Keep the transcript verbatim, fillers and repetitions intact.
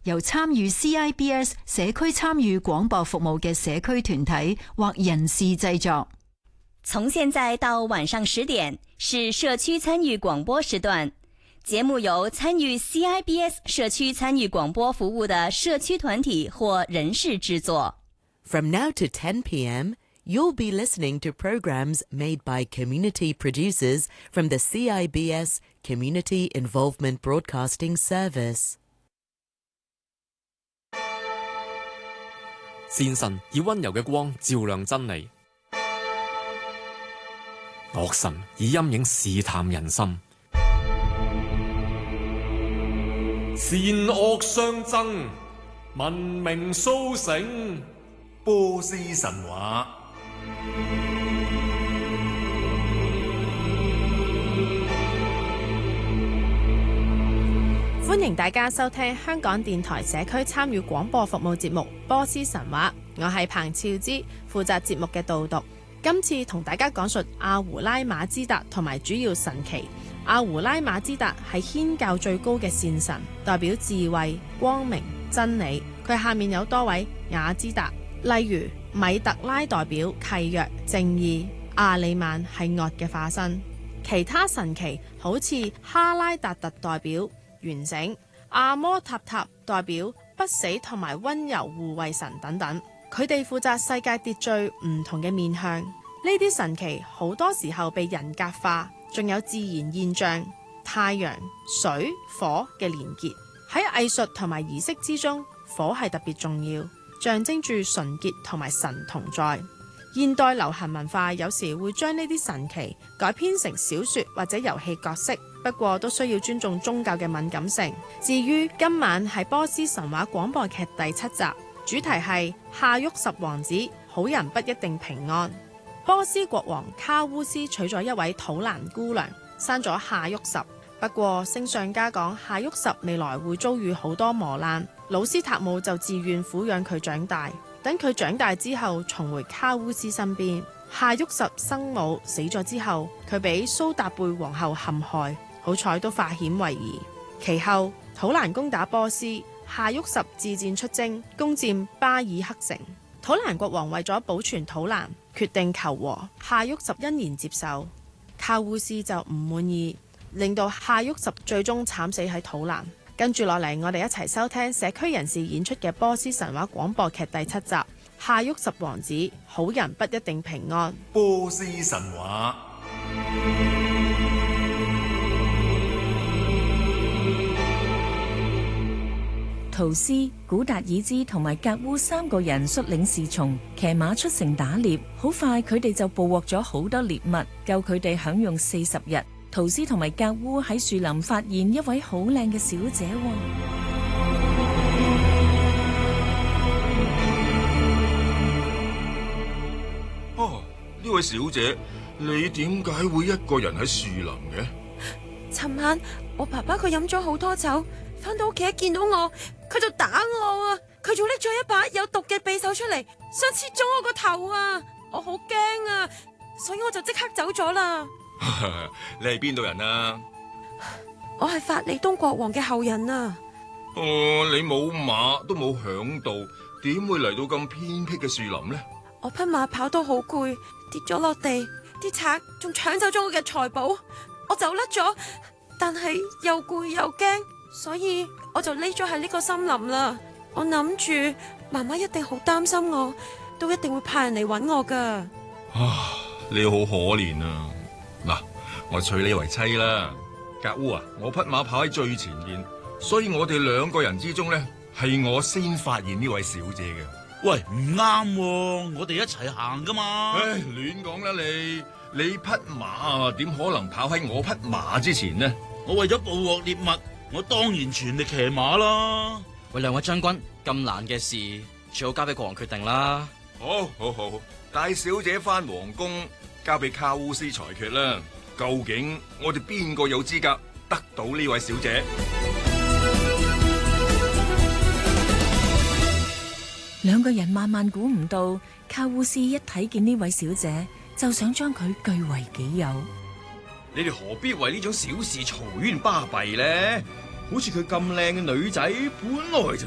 由參與 C I B S 社區參與廣播服務嘅社區團體或人士製作。 從現在到晚上十點是社區參與廣播時段，節目由參與 C I B S 社區參與廣播服務的社區團體或人士製作。 From now to ten p.m., you'll be listening to programs made by community producers from the C I B S Community Involvement Broadcasting Service. 善神以溫柔嘅光照亮真理，惡神以陰影試探人心。善惡相爭，文明蘇醒。 波斯神話。 歡迎大家收聽香港電台社區參與廣播服務節目《波斯神話》，我係彭超之，負責節目嘅導讀。今次同大家講述阿胡拉馬茲達同埋主要神祇。阿胡拉馬茲達係祆教最高嘅善神，代表智慧、光明、真理。佢下面有多位雅茲達，例如米特拉代表契約、正義，阿里曼係惡嘅化身。其他神祇好似哈拉達特代表完整，阿摩塔塔代表不死同埋溫柔護衛神等等，佢哋負責世界秩序唔同嘅面向。呢啲神祇好多時候被人格化，仲有自然現象太陽、水、火嘅連結。喺藝術同埋儀式之中，火係特別重要，象徵住純潔同埋神同在。現代流行文化有時會將呢啲神祇改編成小說或者遊戲角色，不過都需要尊重宗教嘅敏感性。至於今晚係波斯神話廣播劇第七集，主題係夏沃什王子，好人不一定平安。波斯國王卡烏斯娶咗一位土蘭姑娘，生咗夏沃什。不過星相家講夏沃什未來會遭遇好多磨難，老斯塔姆就自願撫養佢長大。等佢長大之後，重回卡烏斯身邊。夏沃什生母死咗之後，佢俾蘇達貝皇后陷害，好彩都化險為夷。其後土蘭攻打波斯，夏沃什自薦出征，攻佔巴爾克城。土蘭國王為咗保存土蘭，決定求和，夏沃什欣然接受。卡烏斯就唔滿意，令到夏沃什最終慘死喺土蘭。跟住落嚟，我哋一齊收聽社區人士演出嘅波斯神話廣播劇第七集《夏沃什王子》，好人不一定平安。 波斯神話。 圖斯、古達爾茲同埋格烏三個人率領侍從騎馬出城打獵，好快佢哋就捕獲咗好多獵物，夠佢哋享用四十日。圖斯同埋格烏喺樹林發現一位好靚嘅小姐。 哦，呢位小姐，你點解會一個人喺樹林嘅？ 尋晚我爸爸佢飲咗好多酒，返到屋企一見到我，佢就打我啊！佢仲拎咗一把有毒嘅匕首出嚟，想切咗我個頭啊！我好驚啊，所以我就即刻走咗啦。 你係邊度人啊？ 我係法里東國王嘅後人啊。 哦，你冇馬都冇響度，點會嚟到咁偏僻嘅樹林呢？ 我匹馬跑到好攰，跌咗落地，啲賊仲搶走咗我嘅財寶，我走甩咗，但係又攰又驚，所以我就匿咗喺呢個森林啦。我諗住媽媽一定好擔心我，都一定會派人嚟揾我噶。 啊，你好可憐啊！嗱，我娶你為妻啦，格烏啊！我匹馬跑喺最前面，所以我哋兩個人之中咧，係我先發現呢位小姐嘅。 喂，唔啱，我哋一齊行噶嘛？ 唉，亂講啦你！你匹馬啊，點可能跑喺我匹馬之前呢？ 我為咗捕獲獵物，我當然全力騎馬啦。 喂，兩位將軍，咁難嘅事，最好交俾國王決定啦。 好，好，好，帶小姐翻皇宮。交俾卡烏斯裁決啦！究竟我哋邊個有資格得到呢位小姐？ 兩個人萬萬估唔到，卡烏斯一睇見呢位小姐，就想將佢據為己有。 你哋何必為呢種小事嘈冤巴閉呢？好似佢咁靚嘅女仔，本來就